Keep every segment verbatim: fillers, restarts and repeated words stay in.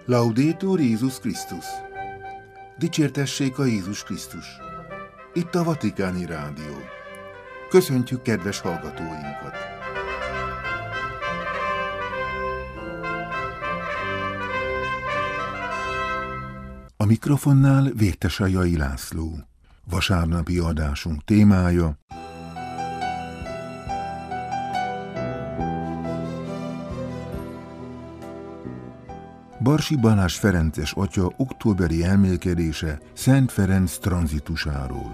Laudetur Jézus Krisztus! Dicsértessék a Jézus Krisztus! Itt a Vatikáni Rádió. Köszöntjük kedves hallgatóinkat! A mikrofonnál Vértesajai László. Vasárnapi adásunk témája: Barsi Balázs ferences atya októberi elmélkedése Szent Ferenc tranzitusáról.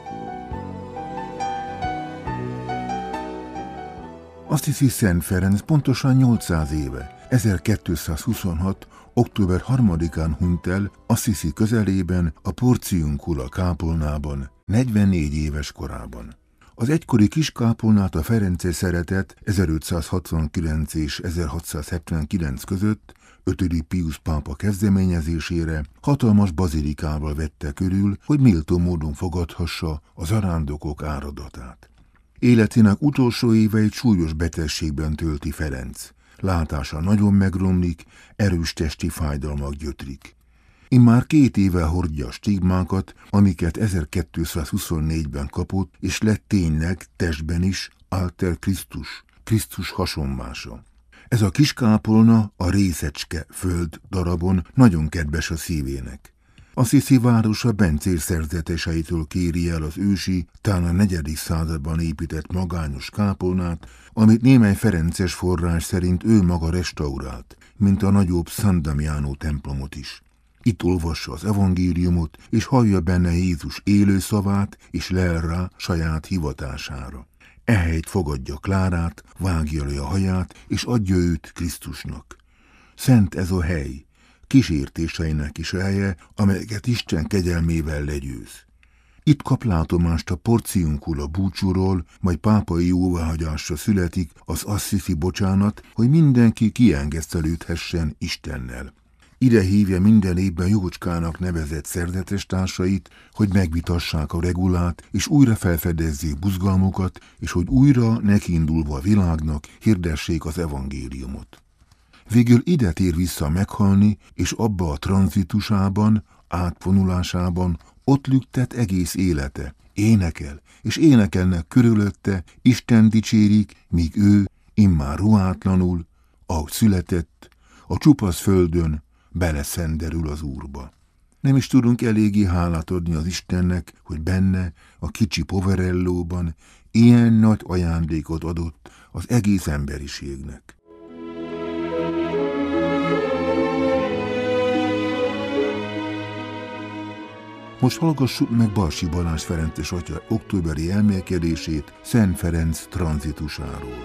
Assisi Szent Ferenc pontosan nyolcszáz éve, ezerkétszázhuszonhat. október harmadikán hunyt el Assisi közelében, a Porciuncula kápolnában, negyvennégy éves korában. Az egykori kiskápolnát a ferences szeretet ezerötszázhatvankilenc és ezerhatszázhetvenkilenc között ötödik Piusz pápa kezdeményezésére hatalmas bazilikával vette körül, hogy méltó módon fogadhassa a zarándokok áradatát. Életének utolsó éveit súlyos betegségben tölti Ferenc. Látása nagyon megromlik, erős testi fájdalmak gyötrik. Immár két éve hordja a stigmákat, amiket ezerkétszázhuszonnégyben kapott, és lett tényleg testben is Alter Christus, Krisztus hasonmása. Ez a kiskápolna a részecske föld darabon nagyon kedves a szívének. Assisi városa bencér szerzeteseitől kéri el az ősi, talán a negyedik században épített magányos kápolnát, amit némely ferences forrás szerint ő maga restaurált, mint a nagyobb San Damiano templomot is. Itt olvassa az evangéliumot, és hallja benne Jézus élő szavát, és lel rá saját hivatására. Ehelyt fogadja Klárát, vágja le a haját, és adja őt Krisztusnak. Szent ez a hely, kísértéseinek is helye, amelyeket Isten kegyelmével legyőz. Itt kap látomást a Porciuncula búcsúról, majd pápai jóváhagyásra születik az assisi bocsánat, hogy mindenki kiengesztelődhessen Istennel. Ide hívja minden évben Jócskának nevezett szerzetestársait, hogy megvitassák a regulát, és újra felfedezzék buzgalmukat, és hogy újra nekiindulva a világnak hirdessék az evangéliumot. Végül ide tér vissza meghalni, és abba a tranzitusában, átvonulásában ott lüktet egész élete. Énekel, és énekelnek körülötte, Isten dicsérik, míg ő, immár ruhátlanul, ahogy született, a csupasz földön beleszenderül az Úrba. Nem is tudunk eléggé hálát adni az Istennek, hogy benne, a kicsi Poverellóban ilyen nagy ajándékot adott az egész emberiségnek. Most hallgassuk meg Barsi Balázs ferences atya októberi elmélkedését Szent Ferenc tranzitusáról.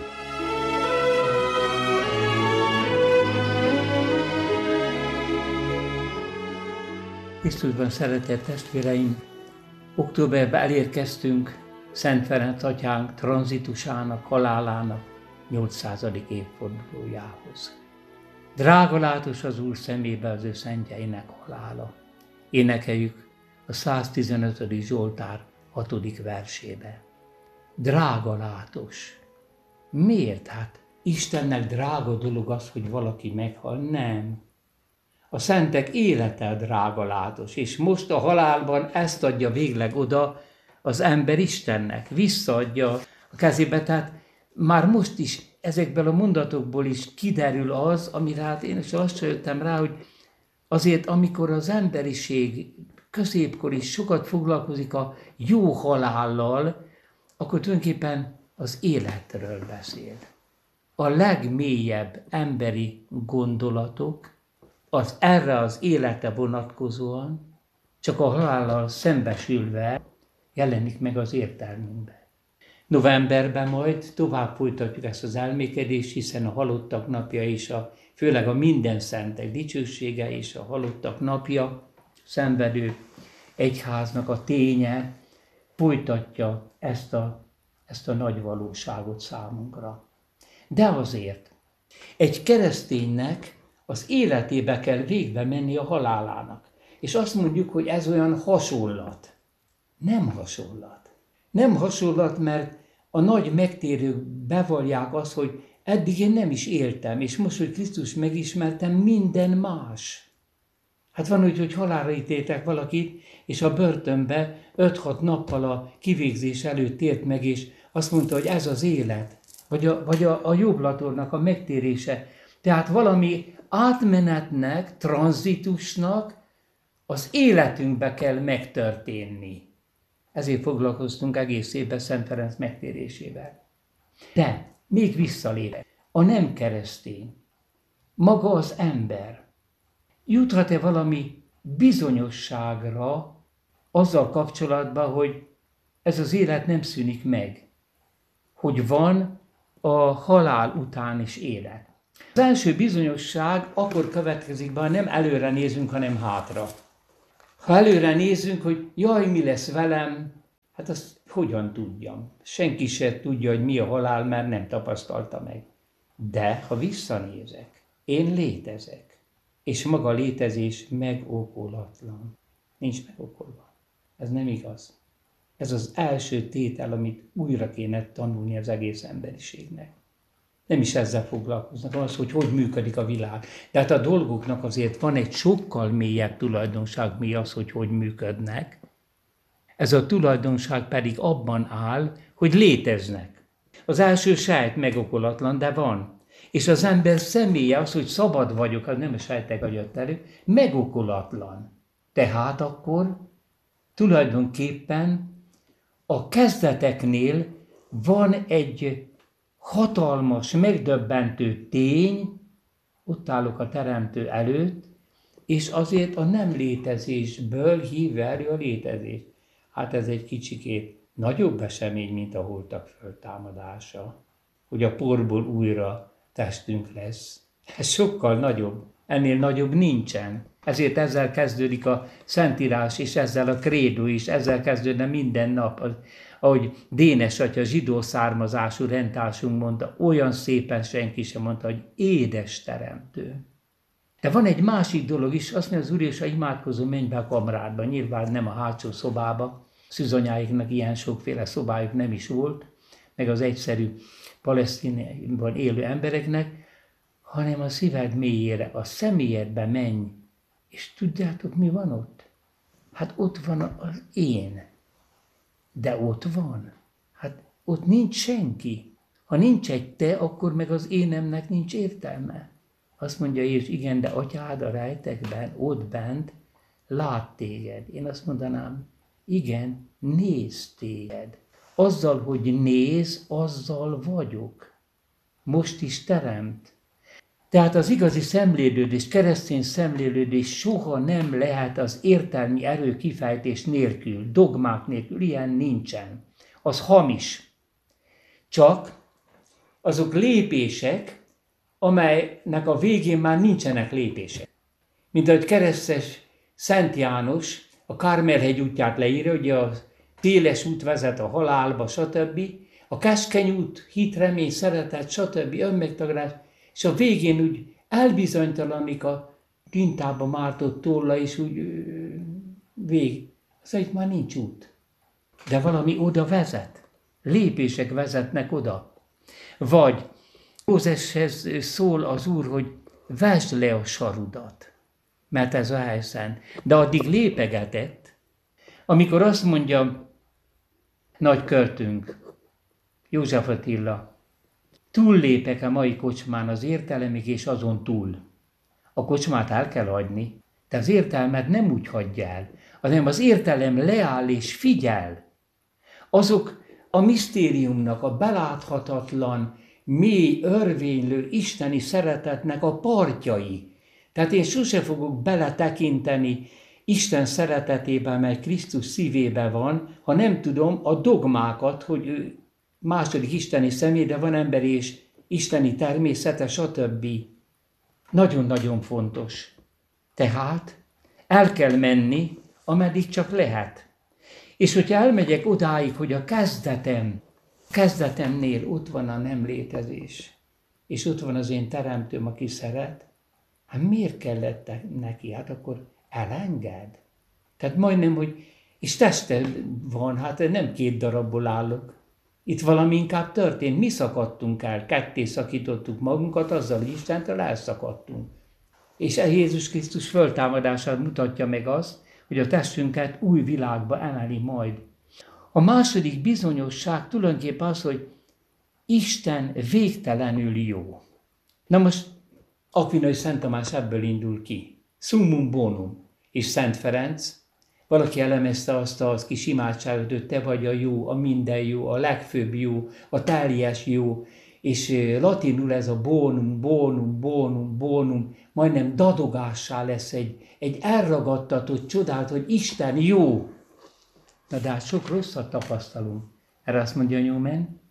Krisztusban szeretett testvéreim, októberben elérkeztünk Szent Ferenc atyánk tranzitusának, halálának nyolcszázadik évfordulójához. Drága látos az Úr szemébe az ő szentjeinek halála. Énekeljük a száztizenötödik Zsoltár hatodik versébe. Drága látos. Miért? Hát Istennek drága dolog az, hogy valaki meghal? Nem. A szentek élete a drága látos, és most a halálban ezt adja végleg oda az ember Istennek, visszaadja a kezébe, tehát már most is ezekből a mondatokból is kiderül az, amire hát én is azt jöttem rá, hogy azért amikor az emberiség középkor is sokat foglalkozik a jó halállal, akkor tulajdonképpen az életről beszél. A legmélyebb emberi gondolatok az erre az élete vonatkozóan csak a halállal szembesülve jelenik meg az értelmünkben. Novemberben majd tovább folytatjuk ezt az elmékedést, hiszen a halottak napja és a, főleg a minden szentek dicsősége és a halottak napja, szenvedő egyháznak a ténye folytatja ezt a, ezt a nagy valóságot számunkra. De azért egy kereszténynek az életébe kell végbe menni a halálának. És azt mondjuk, hogy ez olyan hasonlat. Nem hasonlat. Nem hasonlat, mert a nagy megtérők bevallják azt, hogy eddig én nem is éltem, és most, hogy Krisztus megismertem, minden más. Hát van úgy, hogy halálra ítéltek valakit, és a börtönbe öt-hat nappal a kivégzés előtt tért meg, és azt mondta, hogy ez az élet, vagy a, vagy a, a joblatornak a megtérése. Tehát valami átmenetnek, tranzitusnak az életünkbe kell megtörténni. Ezért foglalkoztunk egész évben Szent Ferenc megtérésével. De még visszalépve, a nem keresztény, maga az ember, juthat-e valami bizonyosságra azzal kapcsolatban, hogy ez az élet nem szűnik meg, hogy van a halál után is élet. Az első bizonyosság akkor következik be, ha nem előre nézünk, hanem hátra. Ha előre nézünk, hogy jaj, mi lesz velem, hát azt hogyan tudjam? Senki se tudja, hogy mi a halál, mert nem tapasztalta meg. De ha visszanézek, én létezek, és maga létezés megokolatlan. Nincs megokolva. Ez nem igaz. Ez az első tétel, amit újra kéne tanulni az egész emberiségnek. Nem is ezzel foglalkoznak, az, hogy hogy működik a világ. De hát a dolgoknak azért van egy sokkal mélyebb tulajdonság, mi az, hogy hogy működnek. Ez a tulajdonság pedig abban áll, hogy léteznek. Az első sejt megokolatlan, de van. És az ember személye, az, hogy szabad vagyok, az nem a sejtek jött elő, megokolatlan. Tehát akkor tulajdonképpen a kezdeteknél van egy hatalmas, megdöbbentő tény, ott állok a Teremtő előtt, és azért a nem létezésből hív elő a létezést. Hát ez egy kicsikét nagyobb esemény, mint a holtak föltámadása, hogy a porból újra testünk lesz. Ez sokkal nagyobb, ennél nagyobb nincsen. Ezért ezzel kezdődik a Szentírás, és ezzel a krédó is, ezzel kezdődne minden nap. Ahogy Dénes atya, zsidó származású rendtársunk mondta, olyan szépen senki sem mondta, hogy édes Teremtő. De van egy másik dolog is, azt mondja az Úr, és ha imádkozó, menj be a kamrádba, nyilván nem a hátsó szobába, szűzanyáiknak ilyen sokféle szobájuk nem is volt, meg az egyszerű Palesztinában élő embereknek, hanem a szíved mélyére, a személyedbe menj, és tudjátok, mi van ott? Hát ott van az én. De ott van. Hát ott nincs senki. Ha nincs egy te, akkor meg az énemnek nincs értelme. Azt mondja Jézus, igen, de atyád a rejtekben, ott bent lát téged. Én azt mondanám, igen, néz téged. Azzal, hogy néz, azzal vagyok. Most is teremt. Tehát az igazi szemlélődés, keresztény szemlélődés soha nem lehet az értelmi erő kifejtés nélkül, dogmák nélkül, ilyen nincsen. Az hamis. Csak azok lépések, amelynek a végén már nincsenek lépések. Mint ahogy keresztes Szent János a Kármel-hegy útját leírja, hogy a széles út vezet a halálba, stb. A keskeny út, hit, remény, szeretet, stb. Önmegtagadás, és a végén úgy elbizonytalanodik a tintába mártott tolla, és úgy vég. Szóval itt már nincs út. De valami oda vezet. Lépések vezetnek oda. Vagy Mózeshez szól az Úr, hogy vesd le a sarudat, mert ez a helyszín. De addig lépegetett, amikor azt mondja nagy költünk, József Attila, túllépek a mai kocsmán az értelemig, és azon túl. A kocsmát el kell hagyni, de az értelmet nem úgy hagyja el, hanem az értelem leáll és figyel. Azok a misztériumnak, a beláthatatlan, mély, örvénylő isteni szeretetnek a partjai. Tehát én sose fogok beletekinteni Isten szeretetében, mely Krisztus szívében van, ha nem tudom a dogmákat, hogy ő második isteni személy, de van emberi és isteni természete, stb. Nagyon-nagyon fontos. Tehát el kell menni, ameddig csak lehet. És hogyha elmegyek odáig, hogy a kezdetem, kezdetemnél ott van a nem létezés, és ott van az én teremtőm, aki szeret, hát miért kellett neki? Hát akkor elenged. Tehát majdnem, hogy, és teste van, hát nem két darabból állok. Itt valami inkább történt, mi szakadtunk el, ketté szakítottuk magunkat, azzal, hogy Istentől elszakadtunk. És Jézus Krisztus föltámadását mutatja meg azt, hogy a testünket új világba emeli majd. A második bizonyosság tulajdonképpen az, hogy Isten végtelenül jó. Na most Akvinai Szent Tamás ebből indul ki. Summum bonum és Szent Ferenc. Valaki elemezte azt a kis imádságot, hogy te vagy a jó, a minden jó, a legfőbb jó, a teljes jó, és latinul ez a bonum, bonum, bonum, bonum, majdnem dadogássá lesz egy, egy elragadtatott csodát, hogy Isten jó. Na de hát sok rosszat tapasztalunk. Erre azt mondja Newman,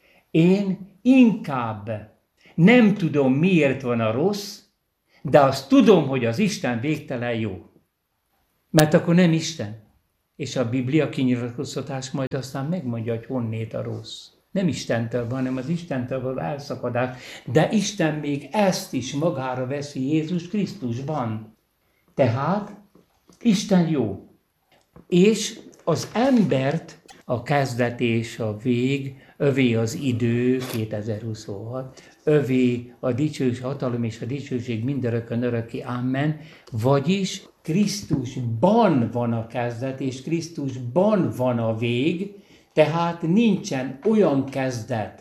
én inkább nem tudom, miért van a rossz, de azt tudom, hogy az Isten végtelen jó. Mert akkor nem Isten. És a Biblia kinyilatkoztatás majd aztán megmondja, hogy honnét a rossz. Nem Istentől van, hanem az Istentől való elszakadás. De Isten még ezt is magára veszi Jézus Krisztusban. Tehát Isten jó. És az embert a kezdet és a vég, övé az idő, kétezer-huszonhat, övé a dicsőség, hatalom és a dicsőség mindörökkön örökké, amen, vagyis Krisztusban van a kezdet, és Krisztusban van a vég, tehát nincsen olyan kezdet,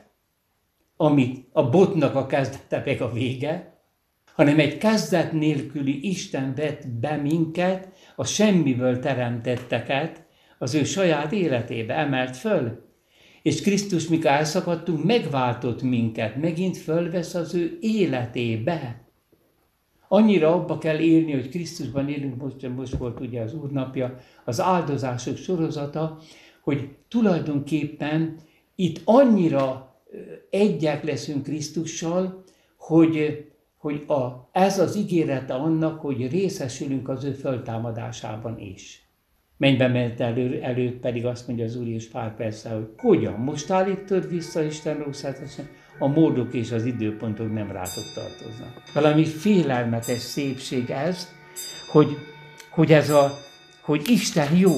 amit a botnak a kezdete meg a vége, hanem egy kezdet nélküli Isten vett be minket, a semmiből teremtetteket, az ő saját életébe emelt föl. És Krisztus, mikor elszakadtunk, megváltott minket, megint fölvesz az ő életébe. Annyira abba kell élni, hogy Krisztusban élünk, most, most volt ugye az Úrnapja, az áldozások sorozata, hogy tulajdonképpen itt annyira egyek leszünk Krisztussal, hogy, hogy a, ez az ígérete annak, hogy részesülünk az ő föltámadásában is. Mennybe ment elő, előtt pedig azt mondja az Úr Jézus pár perccel, hogy hogyan, most állítod vissza Isten rószátesen, a módok és az időpontok nem rátok tartoznak. Valami félelmetes szépség ez, hogy, hogy, ez a, hogy Isten jó,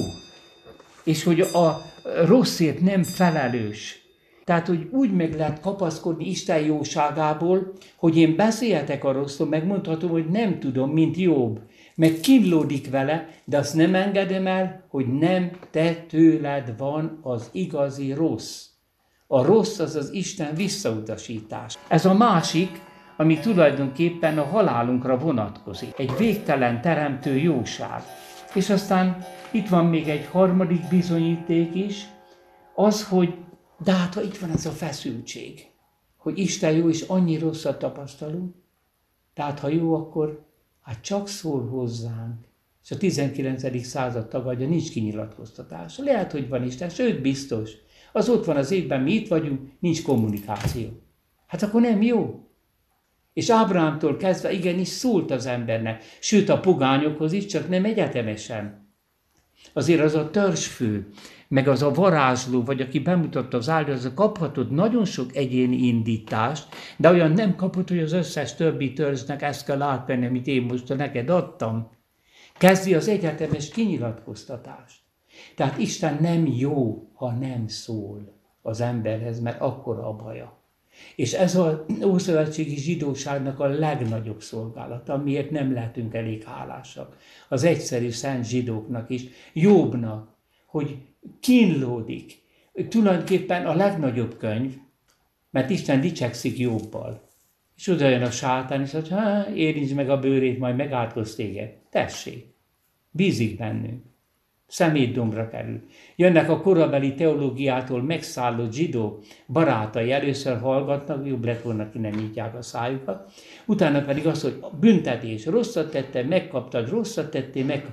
és hogy a rosszért nem felelős. Tehát, hogy úgy meg lehet kapaszkodni Isten jóságából, hogy én beszélhetek a rosszról, megmondhatom, hogy nem tudom, mint Jobb. Meg kínlódik vele, de azt nem engedem el, hogy nem te tőled van az igazi rossz. A rossz az az Isten visszautasítás. Ez a másik, ami tulajdonképpen a halálunkra vonatkozik. Egy végtelen teremtő jóság. És aztán itt van még egy harmadik bizonyíték is, az, hogy de hát ha itt van ez a feszültség, hogy Isten jó és annyi rosszat tapasztalunk, tehát ha jó, akkor hát csak szól hozzánk. És a tizenkilencedik század tagadja, nincs kinyilatkoztatás. Lehet, hogy van Isten, sőt biztos. Az ott van az égben, mi itt vagyunk, nincs kommunikáció. Hát akkor nem jó. És Ábrahámtól kezdve igenis szólt az embernek, sőt a pogányokhoz is, csak nem egyetemesen. Azért az a törzsfő, meg az a varázsló, vagy aki bemutatta az áldozatot, kaphatott nagyon sok egyéni indítást, de olyan nem kapott, hogy az összes többi törzsnek ezt kell átvenni, amit én most neked adtam. Kezdi az egyetemes kinyilatkoztatást. Tehát Isten nem jó, ha nem szól az emberhez, mert akkora a baja. És ez az ószövetségi zsidóságnak a legnagyobb szolgálata, amiért nem lehetünk elég hálásak. Az egyszerű szent zsidóknak is, Jobbnak, hogy kínlódik. Tulajdonképpen a legnagyobb könyv, mert Isten dicsekszik Jobbal. És oda jön a sátán, és mondja, érintsd meg a bőrét, majd megátkoz téged. Tessék, bízik bennünk. Szemétdombra kerül. Jönnek a korabeli teológiától megszállott zsidó barátai, először hallgatnak, jobb lett volna, ki nem nyitják a szájukat, utána pedig az, hogy büntetés, rosszat tettél, megkaptad, rosszat tettél, meg...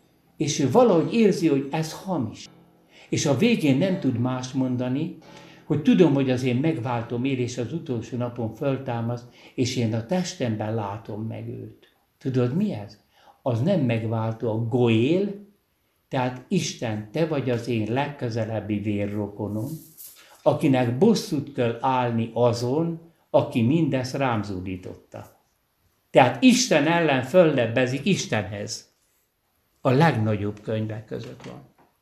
és ő valahogy érzi, hogy ez hamis. És a végén nem tud más mondani, hogy tudom, hogy az én megváltom él, és az utolsó napon föltámaszt, és én a testemben látom meg őt. Tudod mi ez? Az nem megváltó, a goél, tehát Isten, te vagy az én legközelebbi vérrokonom, akinek bosszút kell állni azon, aki mindezt rám zúdította. Tehát Isten ellen föllebbezik Istenhez. A legnagyobb könyvek között van.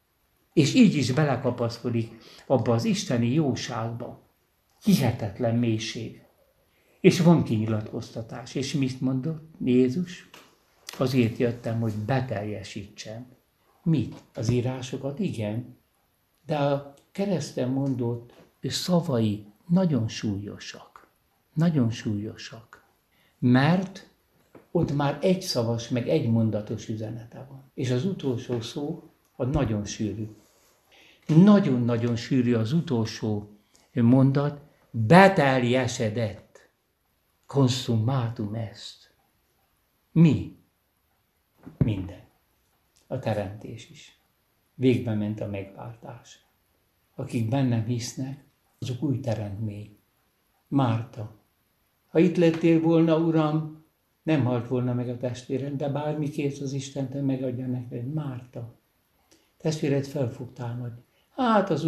És így is belekapaszkodik abba az isteni jóságba. Hihetetlen mélység. És van kinyilatkoztatás. És mit mondott Jézus? Azért jöttem, hogy beteljesítsem. Mit? Az írásokat? Igen. De a kereszten mondott szavai nagyon súlyosak. Nagyon súlyosak. Mert ott már egy szavas, meg egy mondatos üzenete van. És az utolsó szó, az nagyon sűrű. Nagyon-nagyon sűrű az utolsó mondat, beteljesedett. Consummatum est. Mi? Minden. A teremtés is. Végbe ment a megváltás. Akik bennem hisznek, azok új teremtmény. Márta. Ha itt lettél volna, Uram, nem halt volna meg a testvérem, de bármikért az Istentől megadja neked. Márta. Testvéred fel fog támadni. Hát az